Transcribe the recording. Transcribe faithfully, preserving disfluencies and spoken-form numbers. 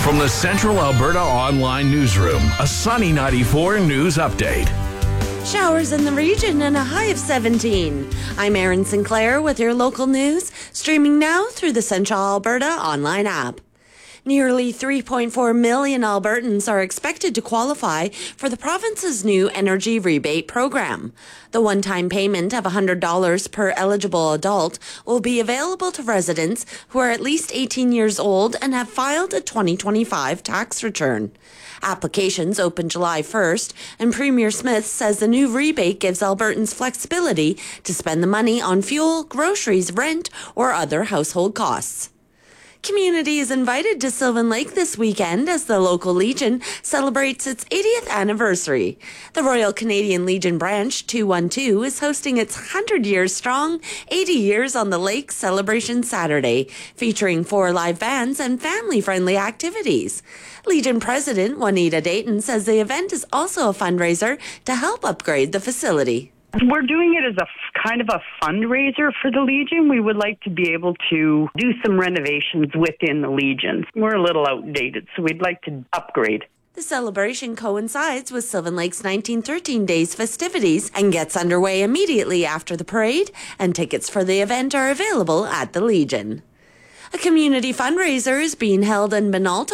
From the Central Alberta Online Newsroom, a Sunny ninety-four news update. Showers in the region and a high of seventeen. I'm Erin Sinclair with your local news, streaming now through the Central Alberta Online app. Nearly three point four million Albertans are expected to qualify for the province's new energy rebate program. The one-time payment of one hundred dollars per eligible adult will be available to residents who are at least eighteen years old and have filed a twenty twenty-five tax return. Applications open July first, and Premier Smith says the new rebate gives Albertans flexibility to spend the money on fuel, groceries, rent, or other household costs. Community is invited to Sylvan Lake this weekend as the local Legion celebrates its eightieth anniversary. The Royal Canadian Legion Branch two one two is hosting its one hundred years strong eighty years on the Lake celebration Saturday, featuring four live bands and family-friendly activities. Legion President Juanita Dayton says the event is also a fundraiser to help upgrade the facility. We're doing it as a kind of a fundraiser for the Legion. We would like to be able to do some renovations within the Legion. We're a little outdated, so we'd like to upgrade. The celebration coincides with Sylvan Lake's nineteen thirteen Days festivities and gets underway immediately after the parade, and tickets for the event are available at the Legion. A community fundraiser is being held in Minalta